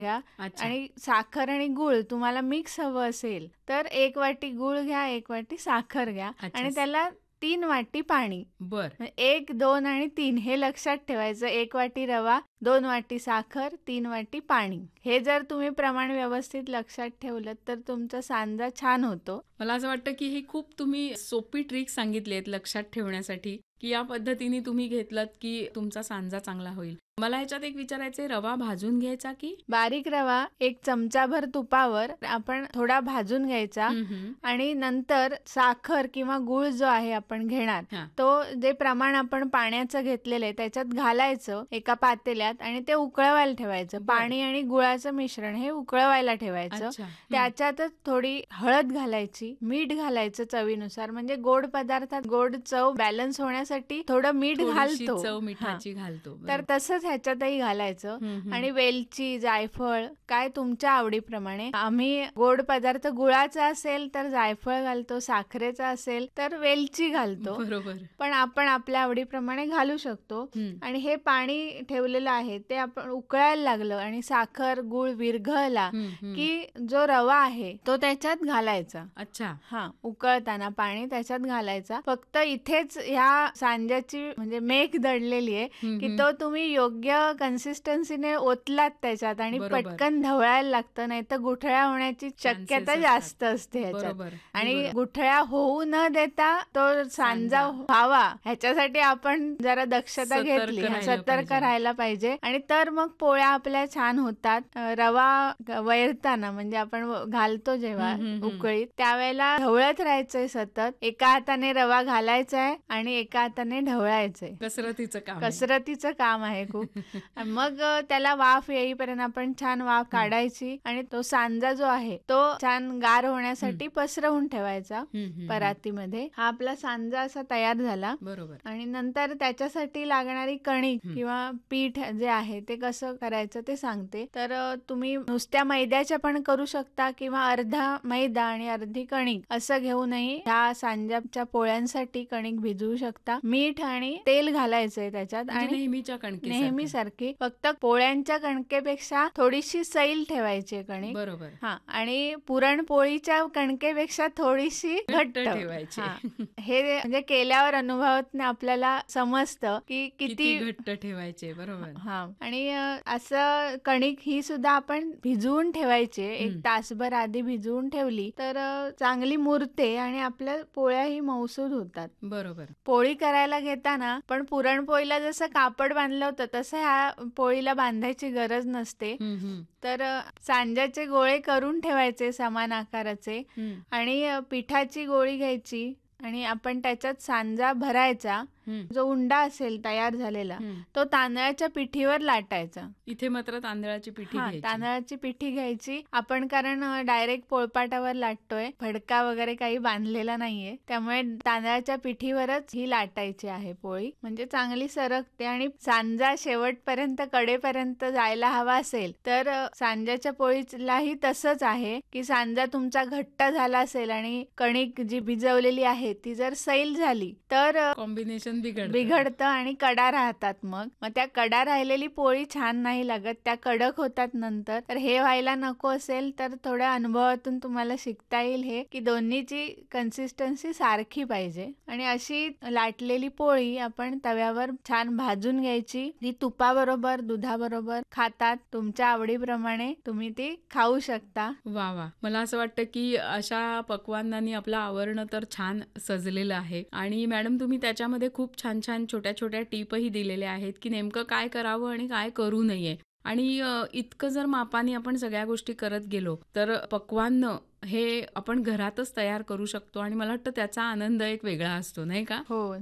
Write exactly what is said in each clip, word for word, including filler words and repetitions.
घ्या अच्छा. आणि साखर आणि गूळ तुम्हाला मिक्स हवं असेल तर एक वाटी गूळ घ्या, एक वाटी साखर घ्या अच्छा. आणि त्याला तीन वाटी पाणी. बर. एक, दोन आणि तीन हे लक्षात ठेवायचं. एक वाटी रवा, दोन वाटी साखर, तीन वाटी पाणी. हे जर तुम्ही प्रमाण व्यवस्थित लक्षात ठेवलं तर तुमचा सांजा छान होतो. मला असं वाटतं की ही खूप तुम्ही सोपी ट्रिक सांगितली आहेत लक्षात ठेवण्यासाठी, की या पद्धतीने तुम्ही घेतलात की तुमचा सांजा चांगला होईल. मला ह्याच्यात एक विचारायचंय, रवा भाजून घ्यायचा की बारीक रवा एक चमचाभर तुपावर आपण थोडा भाजून घ्यायचा आणि नंतर साखर किंवा गूळ जो आहे आपण घेणार हा. तो जे प्रमाण आपण पाण्याचं घेतलेलं आहे त्याच्यात घालायचं एका पातेल्यात आणि ते उकळवायला ठेवायचं. बर. पाणी आणि गुळाचं मिश्रण हे उकळवायला ठेवायचं. अच्छा. हं. त्याच्यातच थोडी हळद घालायची, मीठ घालायचं चवीनुसार. म्हणजे गोड पदार्थात गोड चव बॅलन्स होण्यासाठी थोडं मीठ थोडीशी घालतो. चव हा. मिठाची घालतो. तर बरोबर. तसंच ह्याच्यातही घालायचं हं, हं. आणि वेलची, जायफळ काय तुमच्या आवडीप्रमाणे. आम्ही गोड पदार्थ गुळाचा असेल तर जायफळ घालतो, साखरेचा असेल तर वेलची घालतो. बरोबर. पण आपण आपल्या आवडीप्रमाणे घालू शकतो. हं. आणि हे पाणी ठेवलेलं आहे ते आपण उकळायला लागलं आणि साखर गूळ विरघळला हं, हं. की जो रवा आहे तो त्याच्यात घालायचा. अच्छा. हा, उकळताना पाणी त्याच्यात घालायचा. फक्त इथेच ह्या सांज्याची म्हणजे मेख दडलेली आहे हं, की हं. तो तुम्ही योग्य कन्सिस्टन्सीने ओतलात त्याच्यात आणि बरोबर. पटकन ढवळायला लागतं, नाही तर गुठळ्या होण्याची शक्यता असतात. जास्त असते ह्याच्यात. बरोबर. आणि बरोबर. गुठळ्या होऊ न देता तो सांजा सांजा. व्हावा ह्याच्यासाठी आपण जरा दक्षता सतर्क घेतली, राहिलं सतर्क पाहिजे. राहायला पाहिजे. आणि तर मग पोळ्या आपल्या छान होतात. अं, रवा वैरताना म्हणजे आपण व- घालतो जेव्हा हं, हं, हं. उकळीत त्यावेळेला ढवळत राहायचंय सतत. एका हाताने रवा घालायचा आहे आणि एका हाताने ढवळायचंय. कसरतीचं काम आहे. कसरतीचं काम आहे खूप. आणि मग अ, त्याला वाफ येईपर्यंत आपण छान वाफ काढायची आणि तो सांजा जो आहे तो छान गार होण्यासाठी पसरवून ठेवायचा हं, हं, हं. परातीमध्ये. हा आपला सांजा असा तयार झाला. बरोबर. आणि नंतर त्याच्यासाठी लागणारी कणिक किंवा पीठ जे आहे ते कसं करायचं ते सांगते. तर अ, तुम्ही नुसत्या मैद्याच्या पण करू शकता किंवा अर्धा मैदा आणि अर्धी कणिक असं घेऊनही ह्या सांज्याच्या पोळ्यांसाठी कणिक भिजवू शकता. मीठ आणि तेल घालायचंय त्याच्यात म्हणजे आणि नेहमीच्या कणकेसारखं. नेहमी सारखी, फक्त पोळ्यांच्या कणकेपेक्षा थोडीशी सैल ठेवायची आहे कणिक. बरोबर. हा, आणि पुरणपोळीच्या कणकेपेक्षा थोडीशी घट्ट घट्ट ठेवायची. हा. हे म्हणजे केल्यावर अनुभवातून आपल्याला समजतं की किती किती घट्ट ठेवायचे. बरोबर. हा. आणि अ, असं कणिक ही सुद्धा आपण भिजवून ठेवायची. एक हं. तासभर आधी भिजवून ठेवली तर अ, चांगली मुरते आणि आपल्या पोळ्याही मऊसूद होतात. बरोबर. पोळी करायला घेताना पण पुरणपोळीला जसं कापड बांधलं होतं तसं ह्या पोळीला बांधायची गरज नसते. हं, हं. तर अ, सांज्याचे गोळे करून ठेवायचे समान आकाराचे हं. आणि अ, पिठाची गोळी घ्यायची आणि आपण त्याच्यात सांजा भरायचा. हं. जो उंडा असेल तयार झालेला हं. तो तांदळाच्या पिठीवर लाटायचा. इथे मात्र तांदळाची पिठी हा, घ्यायची. तांदळाची पिठी घ्यायची. आपण कारण डायरेक्ट पोळपाटावर लाटतोय, फडका वगैरे काही बांधलेला नाहीये, त्यामुळे तांदळाच्या पिठीवरच ही लाटायची आहे पोळी. म्हणजे चांगली सरकते. आणि सांजा शेवटपर्यंत कडेपर्यंत जायला हवा असेल तर अ, सांज्याच्या पोळीलाही तसंच आहे की सांजा तुमचा घट्ट झाला असेल आणि कणिक जी भिजवलेली आहे ती जर सैल झाली तर अ, कॉम्बिनेशन बिघडतं. बिघडतं आणि कडा राहतात. मग मग त्या कडा राहिलेली पोळी छान नाही लागत, त्या कडक होतात नंतर. तर हे व्हायला नको असेल तर थोड्या अनुभवातून तुम्हाला शिकता येईल हे की दोन्हीची कन्सिस्टन्सी सारखी पाहिजे. आणि अशी लाटलेली पोळी आपण तव्यावर छान भाजून घ्यायची. ती तुपाबरोबर दुधाबरोबर खातात. तुमच्या आवडीप्रमाणे तुम्ही ती खाऊ शकता. वा वा. मला असं वाटतं की अशा पक्वांनांनी आपलं आवरण तर छान सजलेलं आहे. आणि मॅडम तुम्ही त्याच्यामध्ये खूप छान छान छोट्या छोट्या टिपही दिलेल्या आहेत की नेमकं काय करावं आणि काय करू नये. आणि अ, इतकं जर मापाने आपण सगळ्या गोष्टी करत गेलो तर पक्वान्न हे आपण घरातच तयार करू शकतो. आणि मला वाटतं त्याचा आनंद एक वेगळा असतो, नाही का? हो.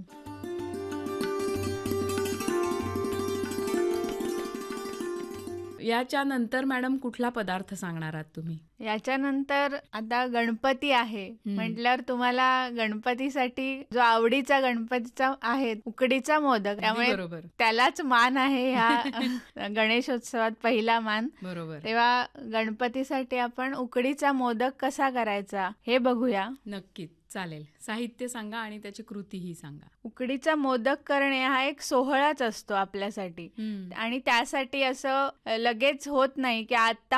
याच्या नंतर मॅडम कुठला पदार्थ सांगणार आहात तुम्ही? याच्यानंतर आता गणपती आहे म्हटल्यावर तुम्हाला गणपतीसाठी जो आवडीचा गणपतीचा आहे उकडीचा मोदक, त्यामुळे बरोबर. त्यालाच मान आहे ह्या गणेशोत्सवात पहिला मान. बरोबर. तेव्हा गणपतीसाठी आपण उकडीचा मोदक कसा करायचा हे बघूया. नक्कीच. चालेल. साहित्य सांगा आणि त्याची कृतीही सांगा. उकडीचा मोदक करणे हा एक सोहळाच असतो आपल्यासाठी हं. आणि त्यासाठी असं लगेच होत नाही की आता